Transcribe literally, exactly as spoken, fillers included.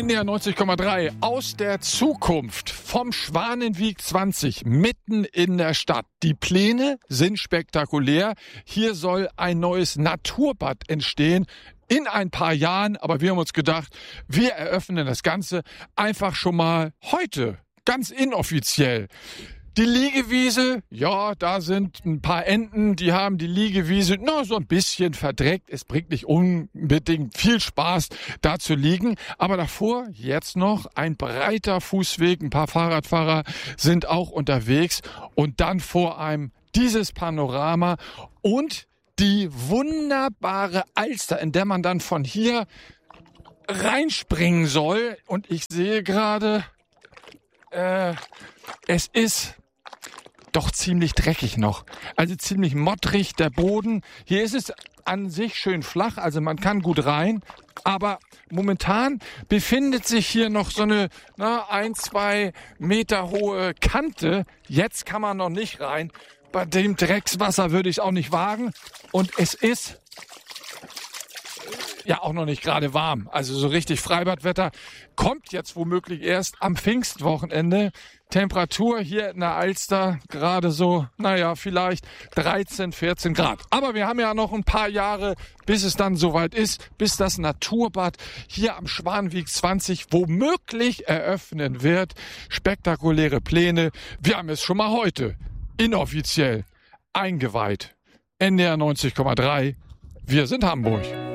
N D R neunzig Komma drei aus der Zukunft vom Schwanenwieg zwanzig mitten in der Stadt. Die Pläne sind spektakulär. Hier soll ein neues Naturbad entstehen in ein paar Jahren. Aber wir haben uns gedacht, wir eröffnen das Ganze einfach schon mal heute, ganz inoffiziell. Die Liegewiese, ja, da sind ein paar Enten, die haben die Liegewiese na, so ein bisschen verdreckt. Es bringt nicht unbedingt viel Spaß, da zu liegen. Aber davor jetzt noch ein breiter Fußweg. Ein paar Fahrradfahrer sind auch unterwegs. Und dann vor einem dieses Panorama und die wunderbare Alster, in der man dann von hier reinspringen soll. Und ich sehe gerade, äh, es ist doch ziemlich dreckig noch. Also ziemlich mottrig der Boden. Hier ist es an sich schön flach, also man kann gut rein. Aber momentan befindet sich hier noch so eine na, ein, zwei Meter hohe Kante. Jetzt kann man noch nicht rein. Bei dem Dreckswasser würde ich es auch nicht wagen. Und es ist ja auch noch nicht gerade warm. Also so richtig Freibadwetter kommt jetzt womöglich erst am Pfingstwochenende. Temperatur hier in der Alster gerade so, naja, vielleicht dreizehn, vierzehn Grad. Aber wir haben ja noch ein paar Jahre, bis es dann soweit ist, bis das Naturbad hier am Schwanenwieg zwanzig womöglich eröffnen wird. Spektakuläre Pläne. Wir haben es schon mal heute inoffiziell eingeweiht. N D R neunzig Komma drei. Wir sind Hamburg.